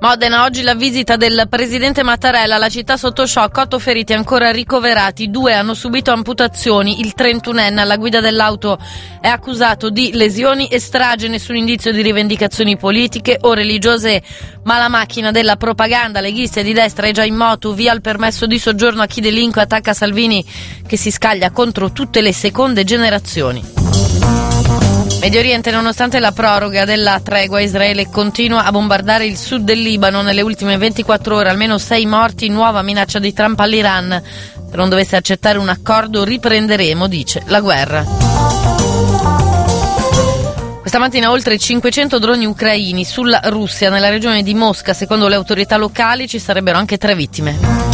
Modena, oggi la visita del presidente Mattarella, la città sotto shock, 8 feriti ancora ricoverati, 2 hanno subito amputazioni, il 31enne alla guida dell'auto è accusato di lesioni e strage, nessun indizio di rivendicazioni politiche o religiose, ma la macchina della propaganda leghista e di destra è già in moto, via il permesso di soggiorno a chi delinque, attacca Salvini che si scaglia contro tutte le seconde generazioni. Medio Oriente, nonostante la proroga della tregua, Israele continua a bombardare il sud del Libano. Nelle ultime 24 ore almeno 6 morti, nuova minaccia di Trump all'Iran. Se non dovesse accettare un accordo riprenderemo, dice, la guerra. Questa mattina oltre 500 droni ucraini sulla Russia, nella regione di Mosca. Secondo le autorità locali ci sarebbero anche 3 vittime.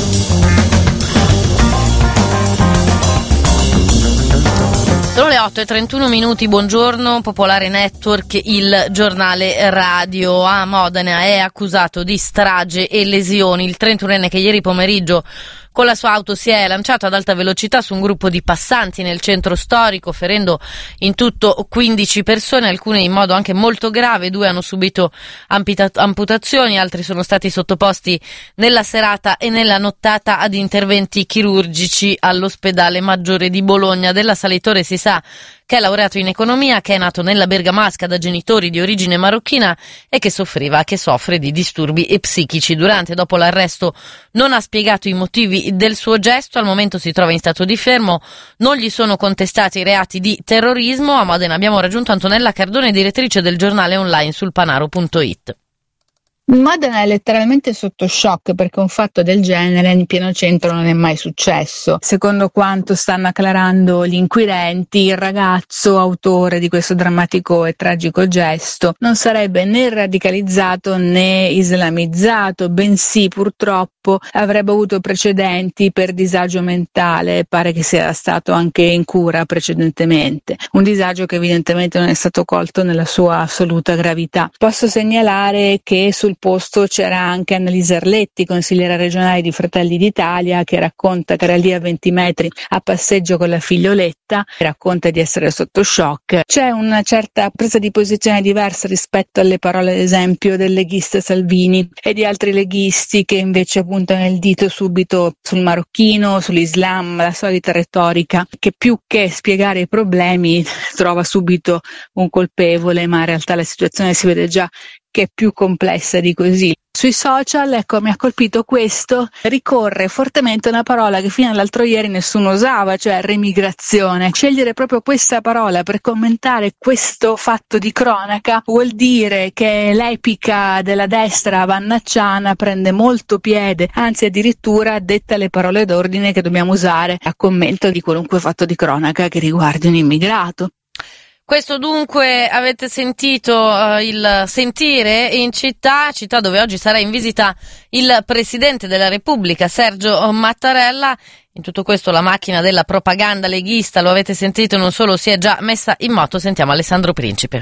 Sono le 8:31, buongiorno. Popolare Network, il giornale radio. A Modena è accusato di strage e lesioni il 31enne che ieri pomeriggio con la sua auto si è lanciato ad alta velocità su un gruppo di passanti nel centro storico, ferendo in tutto 15 persone, alcune in modo anche molto grave, 2 hanno subito amputazioni, altri sono stati sottoposti nella serata e nella nottata ad interventi chirurgici all'ospedale Maggiore di Bologna. Dell'assalitore si sa che è laureato in economia, che è nato nella Bergamasca da genitori di origine marocchina e che soffre di disturbi psichici. Durante e dopo l'arresto non ha spiegato i motivi del suo gesto, al momento si trova in stato di fermo, non gli sono contestati i reati di terrorismo. A Modena abbiamo raggiunto Antonella Cardone, direttrice del giornale online sulpanaro.it. Modena è letteralmente sotto shock perché un fatto del genere in pieno centro non è mai successo. Secondo quanto stanno acclarando gli inquirenti, il ragazzo autore di questo drammatico e tragico gesto non sarebbe né radicalizzato né islamizzato, bensì purtroppo avrebbe avuto precedenti per disagio mentale, pare che sia stato anche in cura precedentemente, un disagio che evidentemente non è stato colto nella sua assoluta gravità. Posso segnalare che sul posto c'era anche Annalisa Arletti, consigliera regionale di Fratelli d'Italia, che racconta che era lì a 20 metri a passeggio con la figlioletta, racconta di essere sotto shock. C'è una certa presa di posizione diversa rispetto alle parole, ad esempio, del leghista Salvini e di altri leghisti che invece puntano il dito subito sul marocchino, sull'Islam, la solita retorica che più che spiegare i problemi trova subito un colpevole, ma in realtà la situazione si vede già che è più complessa di così. Sui social, mi ha colpito questo, ricorre fortemente una parola che fino all'altro ieri nessuno usava, cioè remigrazione. Scegliere proprio questa parola per commentare questo fatto di cronaca vuol dire che l'epica della destra vannacciana prende molto piede, anzi addirittura detta le parole d'ordine che dobbiamo usare a commento di qualunque fatto di cronaca che riguardi un immigrato. Questo dunque avete sentito il sentire in città dove oggi sarà in visita il Presidente della Repubblica, Sergio Mattarella. In tutto questo la macchina della propaganda leghista, lo avete sentito, non solo si è già messa in moto. Sentiamo Alessandro Principe.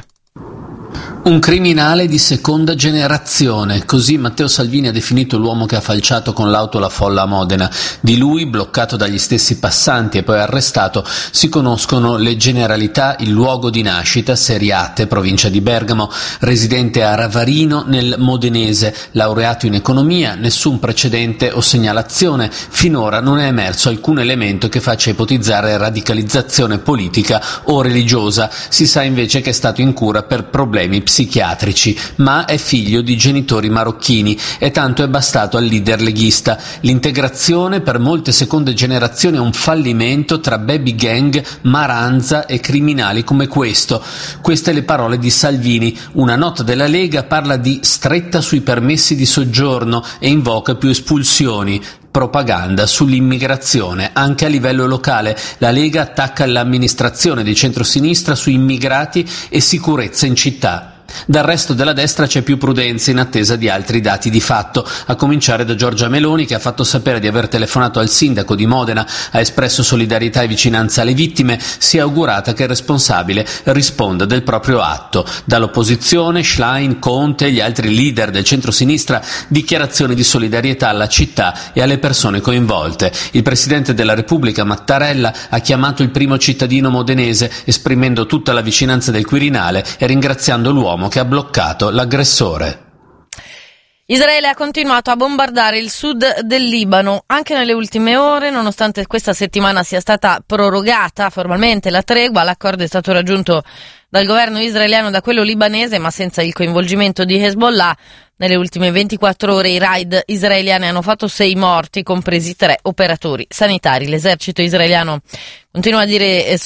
Un criminale di seconda generazione, così Matteo Salvini ha definito l'uomo che ha falciato con l'auto la folla a Modena. Di lui, bloccato dagli stessi passanti e poi arrestato, si conoscono le generalità: il luogo di nascita, Seriate, provincia di Bergamo, residente a Ravarino nel modenese, laureato in economia, nessun precedente o segnalazione. Finora non è emerso alcun elemento che faccia ipotizzare radicalizzazione politica o religiosa. Si sa invece che è stato in cura per problemi psichiatrici, ma è figlio di genitori marocchini e tanto è bastato al leader leghista. L'integrazione per molte seconde generazioni è un fallimento tra baby gang, maranza e criminali come questo. Queste le parole di Salvini. Una nota della Lega parla di stretta sui permessi di soggiorno e invoca più espulsioni. Propaganda sull'immigrazione anche a livello locale. La Lega attacca l'amministrazione di centrosinistra su immigrati e sicurezza in città. Dal resto della destra c'è più prudenza in attesa di altri dati di fatto, a cominciare da Giorgia Meloni, che ha fatto sapere di aver telefonato al sindaco di Modena, ha espresso solidarietà e vicinanza alle vittime, si è augurata che il responsabile risponda del proprio atto. Dall'opposizione, Schlein, Conte e gli altri leader del centro-sinistra, dichiarazioni di solidarietà alla città e alle persone coinvolte. Il Presidente della Repubblica, Mattarella, ha chiamato il primo cittadino modenese, esprimendo tutta la vicinanza del Quirinale e ringraziando l'uomo che ha bloccato l'aggressore. Israele ha continuato a bombardare il sud del Libano anche nelle ultime ore, nonostante questa settimana sia stata prorogata formalmente la tregua. L'accordo è stato raggiunto dal governo israeliano e da quello libanese, ma senza il coinvolgimento di Hezbollah. Nelle ultime 24 ore i raid israeliani hanno fatto 6 morti, compresi 3 operatori sanitari. L'esercito israeliano continua a dire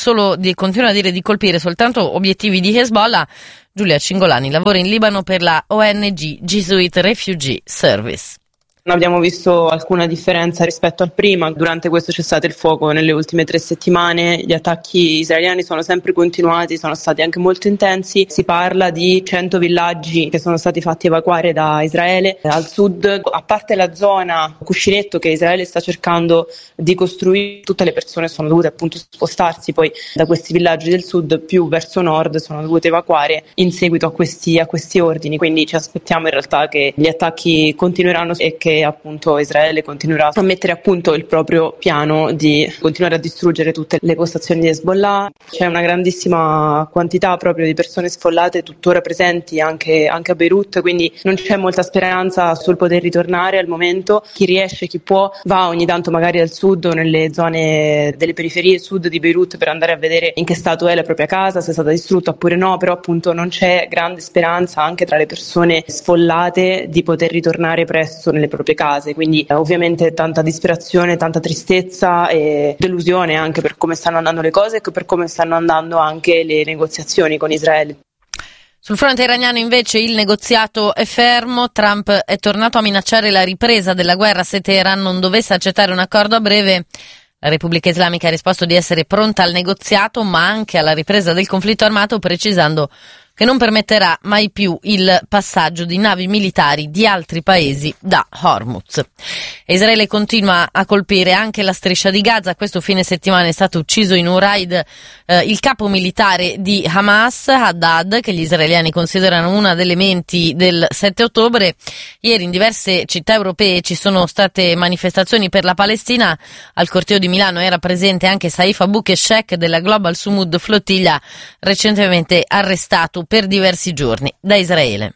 di colpire soltanto obiettivi di Hezbollah. Giulia Cingolani lavora in Libano per la ONG Jesuit Refugee Service. Non abbiamo visto alcuna differenza rispetto al prima. Durante questo cessate il fuoco nelle ultime 3 settimane gli attacchi israeliani sono sempre continuati, sono stati anche molto intensi. Si parla di 100 villaggi che sono stati fatti evacuare da Israele. Al sud, a parte la zona cuscinetto che Israele sta cercando di costruire, tutte le persone sono dovute appunto spostarsi poi da questi villaggi del sud più verso nord, sono dovute evacuare in seguito a questi ordini. Quindi ci aspettiamo in realtà che gli attacchi continueranno e che appunto Israele continuerà a mettere a punto il proprio piano di continuare a distruggere tutte le postazioni di Hezbollah. C'è una grandissima quantità proprio di persone sfollate tuttora presenti anche a Beirut, quindi non c'è molta speranza sul poter ritornare al momento. Chi riesce, chi può, va ogni tanto magari al sud o nelle zone delle periferie sud di Beirut per andare a vedere in che stato è la propria casa, se è stata distrutta oppure no, però appunto non c'è grande speranza anche tra le persone sfollate di poter ritornare presto nelle proprie case, quindi ovviamente tanta disperazione, tanta tristezza e delusione anche per come stanno andando le cose e per come stanno andando anche le negoziazioni con Israele. Sul fronte iraniano invece il negoziato è fermo. Trump è tornato a minacciare la ripresa della guerra se Teheran non dovesse accettare un accordo a breve. La Repubblica Islamica ha risposto di essere pronta al negoziato ma anche alla ripresa del conflitto armato, precisando che non permetterà mai più il passaggio di navi militari di altri paesi da Hormuz. Israele continua a colpire anche la striscia di Gaza. Questo fine settimana è stato ucciso in un raid il capo militare di Hamas, Haddad, che gli israeliani considerano una delle menti del 7 ottobre. Ieri in diverse città europee ci sono state manifestazioni per la Palestina. Al corteo di Milano era presente anche Saif Abu Keshek della Global Sumud Flotilla, recentemente arrestato per diversi giorni da Israele.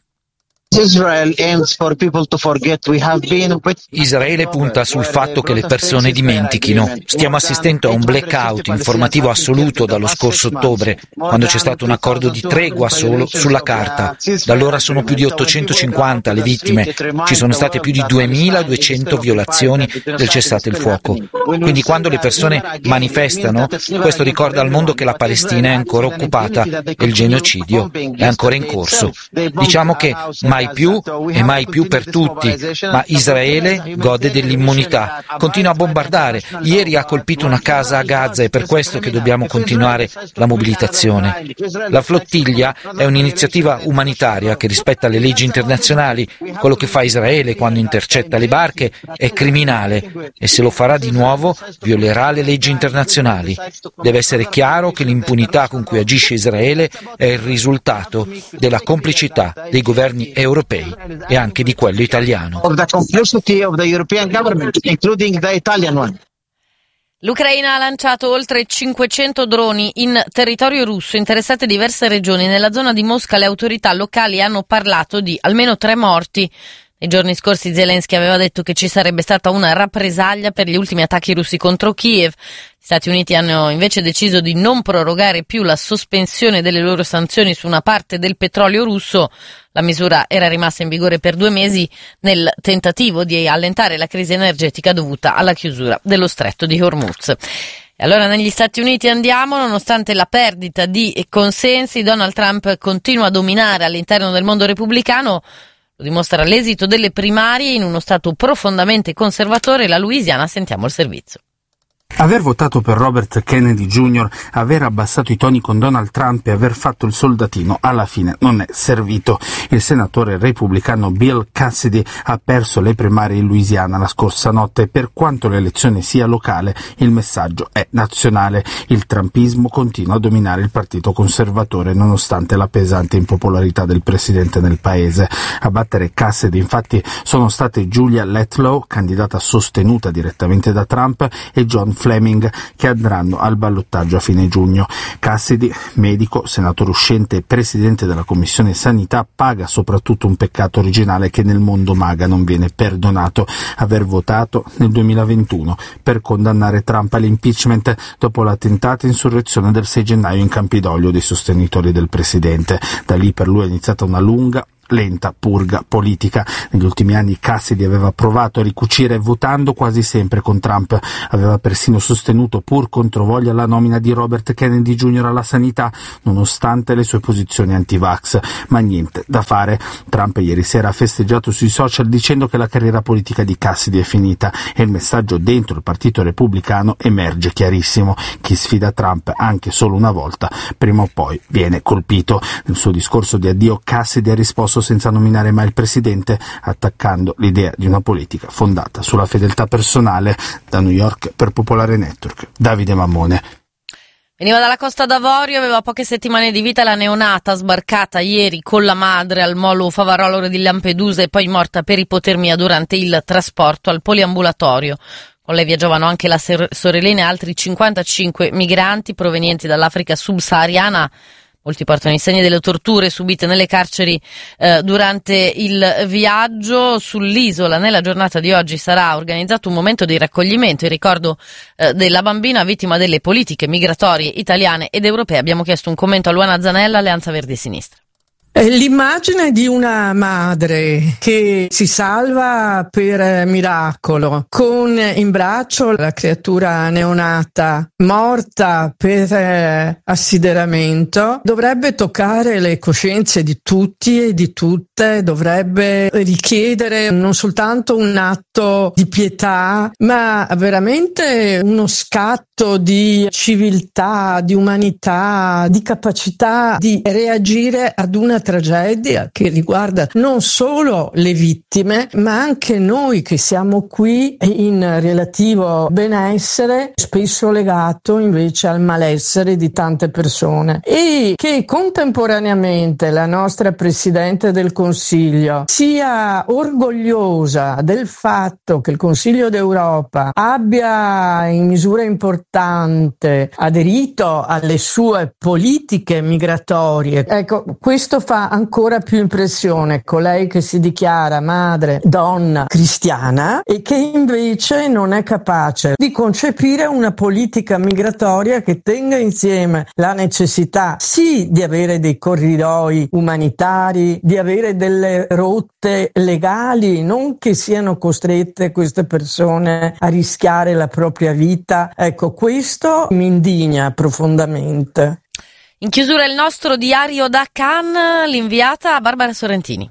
Israele punta sul fatto che le persone dimentichino. Stiamo assistendo a un blackout informativo assoluto dallo scorso ottobre, quando c'è stato un accordo di tregua solo sulla carta. Da allora sono più di 850 le vittime, ci sono state più di 2200 violazioni del cessate il fuoco. Quindi quando le persone manifestano, questo ricorda al mondo che la Palestina è ancora occupata e il genocidio è ancora in corso. Diciamo che mai più e mai più per tutti, ma Israele gode dell'immunità, continua a bombardare. Ieri ha colpito una casa a Gaza, è per questo che dobbiamo continuare la mobilitazione. La flottiglia è un'iniziativa umanitaria che rispetta le leggi internazionali. Quello che fa Israele quando intercetta le barche è criminale e se lo farà di nuovo violerà le leggi internazionali. Deve essere chiaro che l'impunità con cui agisce Israele è il risultato della complicità dei governi europei e anche di quello italiano. L'Ucraina ha lanciato oltre 500 droni in territorio russo interessate diverse regioni. Nella zona di Mosca le autorità locali hanno parlato di almeno 3 morti. Nei giorni scorsi Zelensky aveva detto che ci sarebbe stata una rappresaglia per gli ultimi attacchi russi contro Kiev. Gli Stati Uniti hanno invece deciso di non prorogare più la sospensione delle loro sanzioni su una parte del petrolio russo. La misura era rimasta in vigore per 2 mesi nel tentativo di allentare la crisi energetica dovuta alla chiusura dello stretto di Hormuz. E allora negli Stati Uniti andiamo. Nonostante la perdita di consensi, Donald Trump continua a dominare all'interno del mondo repubblicano. Lo dimostra l'esito delle primarie in uno stato profondamente conservatore, la Louisiana. Sentiamo il servizio. Aver votato per Robert Kennedy Jr., aver abbassato i toni con Donald Trump e aver fatto il soldatino alla fine non è servito. Il senatore repubblicano Bill Cassidy ha perso le primarie in Louisiana la scorsa notte. Per quanto l'elezione sia locale, il messaggio è nazionale. Il trumpismo continua a dominare il partito conservatore nonostante la pesante impopolarità del presidente nel paese. A battere Cassidy infatti sono state Julia Letlow, candidata sostenuta direttamente da Trump, e John Flake, Fleming, che andranno al ballottaggio a fine giugno. Cassidy, medico, senatore uscente e presidente della Commissione Sanità, paga soprattutto un peccato originale che nel mondo MAGA non viene perdonato: aver votato nel 2021 per condannare Trump all'impeachment dopo la tentata insurrezione del 6 gennaio in Campidoglio dei sostenitori del presidente. Da lì per lui è iniziata una lunga, lenta purga politica. Negli ultimi anni Cassidy aveva provato a ricucire votando quasi sempre con Trump. Aveva persino sostenuto, pur controvoglia, la nomina di Robert Kennedy Jr. alla sanità, nonostante le sue posizioni anti-vax. Ma niente da fare. Trump ieri sera ha festeggiato sui social dicendo che la carriera politica di Cassidy è finita, e il messaggio dentro il partito repubblicano emerge chiarissimo: chi sfida Trump anche solo una volta prima o poi viene colpito. Nel suo discorso di addio Cassidy ha risposto senza nominare mai il presidente, attaccando l'idea di una politica fondata sulla fedeltà personale. Da New York per Popolare Network, Davide Mammone. Veniva dalla Costa d'Avorio, aveva poche settimane di vita la neonata sbarcata ieri con la madre al molo Favarolo di Lampedusa e poi morta per ipotermia durante il trasporto al poliambulatorio. Con lei viaggiavano anche la sorellina e altri 55 migranti provenienti dall'Africa subsahariana. Molti portano i segni delle torture subite nelle carceri durante il viaggio. Sull'isola nella giornata di oggi sarà organizzato un momento di raccoglimento in ricordo della bambina vittima delle politiche migratorie italiane ed europee. Abbiamo chiesto un commento a Luana Zanella, Alleanza Verdi e Sinistra. È l'immagine di una madre che si salva per miracolo, con in braccio la creatura neonata morta per assideramento. Dovrebbe toccare le coscienze di tutti e di tutte, dovrebbe richiedere non soltanto un atto di pietà, ma veramente uno scatto di civiltà, di umanità, di capacità di reagire ad una tragedia che riguarda non solo le vittime, ma anche noi che siamo qui in relativo benessere, spesso legato invece al malessere di tante persone, e che contemporaneamente la nostra Presidente del Consiglio sia orgogliosa del fatto che il Consiglio d'Europa abbia in misura importante aderito alle sue politiche migratorie. Ecco, questo fa ancora più impressione, colei che si dichiara madre, donna cristiana e che invece non è capace di concepire una politica migratoria che tenga insieme la necessità sì di avere dei corridoi umanitari, di avere delle rotte legali, non che siano costrette queste persone a rischiare la propria vita. Ecco, questo mi indigna profondamente. In chiusura il nostro diario da Cannes, l'inviata Barbara Sorrentini.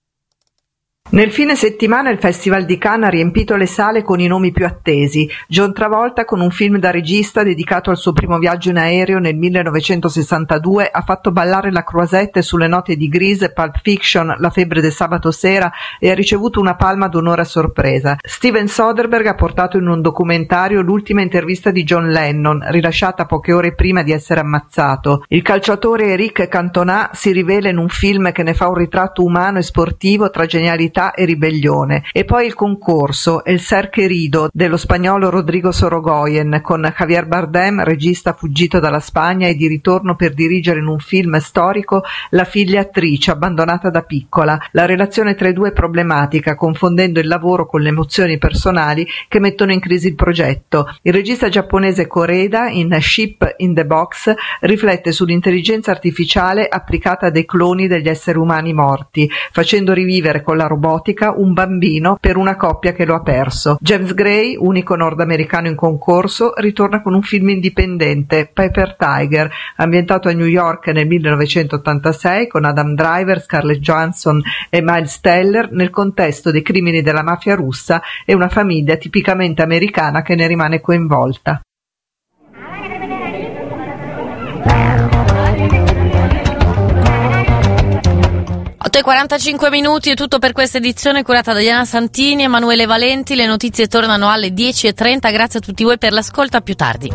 Nel fine settimana il Festival di Cannes ha riempito le sale con i nomi più attesi. John Travolta, con un film da regista dedicato al suo primo viaggio in aereo nel 1962, ha fatto ballare la Croisette sulle note di Grease, Pulp Fiction, La febbre del sabato sera, e ha ricevuto una palma d'onore a sorpresa. Steven Soderbergh ha portato in un documentario l'ultima intervista di John Lennon, rilasciata poche ore prima di essere ammazzato. Il calciatore Eric Cantona si rivela in un film che ne fa un ritratto umano e sportivo tra genialità e ribellione. E poi il concorso El ser querido dello spagnolo Rodrigo Sorogoyen, con Javier Bardem, regista fuggito dalla Spagna e di ritorno per dirigere in un film storico la figlia attrice abbandonata da piccola. La relazione tra i due è problematica, confondendo il lavoro con le emozioni personali che mettono in crisi il progetto. Il regista giapponese Koreda, in Ship in the Box, riflette sull'intelligenza artificiale applicata a dei cloni degli esseri umani morti, facendo rivivere con la robotica un bambino per una coppia che lo ha perso. James Gray, unico nordamericano in concorso, ritorna con un film indipendente, Paper Tiger, ambientato a New York nel 1986 con Adam Driver, Scarlett Johansson e Miles Teller nel contesto dei crimini della mafia russa e una famiglia tipicamente americana che ne rimane coinvolta. 8:45 minuti è tutto per questa edizione curata da Diana Santini e Emanuele Valenti. Le notizie tornano alle 10:30. Grazie a tutti voi per l'ascolto, a più tardi.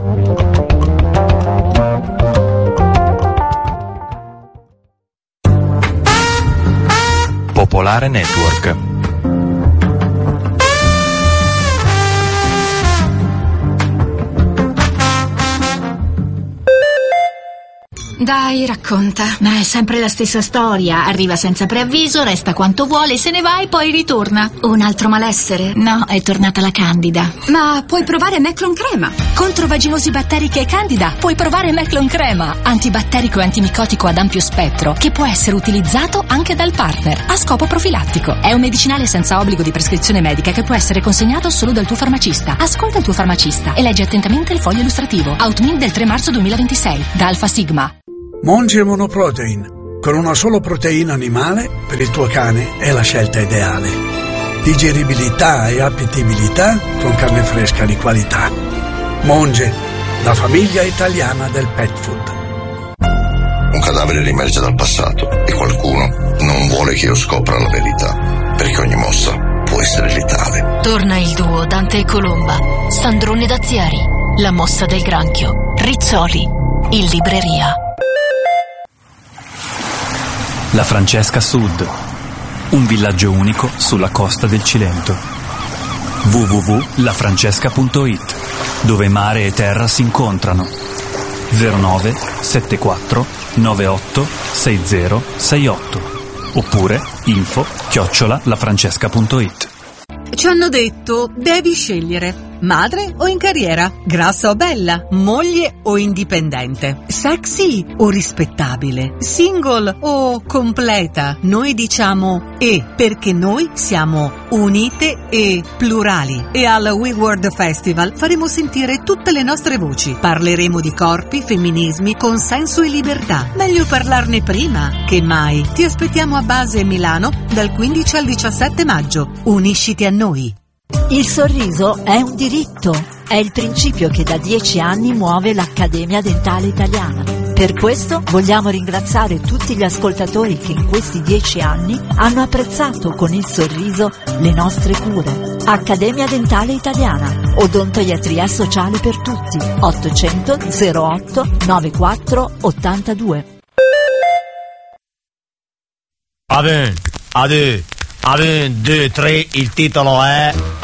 Popolare Network. Dai, racconta. Ma è sempre la stessa storia. Arriva senza preavviso, resta quanto vuole, se ne va e poi ritorna. Un altro malessere? No, è tornata la Candida. Ma puoi provare Meclon Crema. Contro vaginosi batteriche e Candida puoi provare Meclon Crema. Antibatterico e antimicotico ad ampio spettro, che può essere utilizzato anche dal partner a scopo profilattico. È un medicinale senza obbligo di prescrizione medica che può essere consegnato solo dal tuo farmacista. Ascolta il tuo farmacista e leggi attentamente il foglio illustrativo. Outmin del 3 marzo 2026 da Alpha Sigma. Monge Monoprotein, con una solo proteina animale per il tuo cane è la scelta ideale. Digeribilità e appetibilità con carne fresca di qualità. Monge, la famiglia italiana del pet food. Un cadavere riemerge dal passato e qualcuno non vuole che io scopra la verità, perché ogni mossa può essere letale. Torna il duo Dante e Colomba, Sandrone Dazieri, La mossa del granchio, Rizzoli, in libreria. La Francesca Sud, un villaggio unico sulla costa del Cilento. www.lafrancesca.it, dove mare e terra si incontrano. 09 74 98 60 68 oppure info@lafrancesca.it. Ci hanno detto, devi scegliere. Madre o in carriera? Grassa o bella? Moglie o indipendente? Sexy o rispettabile? Single o completa? Noi diciamo E, perché noi siamo unite e plurali. E al We World Festival faremo sentire tutte le nostre voci. Parleremo di corpi, femminismi, consenso e libertà. Meglio parlarne prima che mai. Ti aspettiamo a Base Milano dal 15 al 17 maggio. Unisciti a noi. Il sorriso è un diritto, è il principio che da 10 anni muove l'Accademia Dentale Italiana. Per questo vogliamo ringraziare tutti gli ascoltatori che in questi 10 anni hanno apprezzato con il sorriso le nostre cure. Accademia Dentale Italiana, odontoiatria sociale per tutti, 800 08 94 82. Aven, 2, 3, il titolo è...